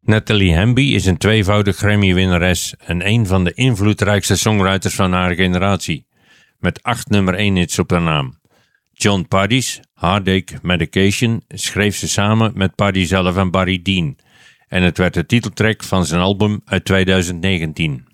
Natalie Hamby is een tweevoudig Grammy-winnares en een van de invloedrijkste songwriters van haar generatie, met 8 nummer 1 hits op haar naam. John Pardy's Heartache Medication schreef ze samen met Pardy zelf en Barry Dean en het werd de titeltrack van zijn album uit 2019.